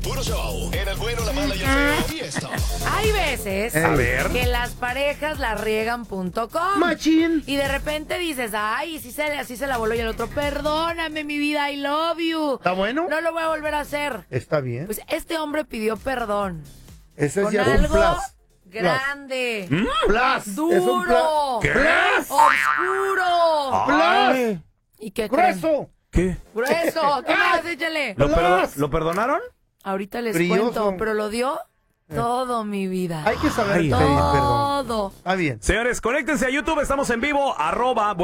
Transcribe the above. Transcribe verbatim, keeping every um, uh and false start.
Puro show. En el bueno, la mala y el feo. Y esto. Hay veces A ver. que las parejas la riegan punto com. Machín. Y de repente dices, ay, si se, así se la voló y el otro, perdóname mi vida, I love you. ¿Está bueno? No lo voy a volver a hacer. Está bien. Pues este hombre pidió perdón. Ese es Con ya un algo plus. grande. Plus. Duro. Es un plus. ¿Qué? Oscuro. Plus. ¿Y qué creen? Grueso. ¿Qué? Grueso. ¿Qué más? Échale. ¿Lo, perdo- Plus. ¿Lo perdonaron? Ahorita les Brilloso. cuento, pero lo dio todo, mi vida. Hay que saber Ay, pedir perdón. Todo. Está bien. Señores, conéctense a YouTube, estamos en vivo, arroba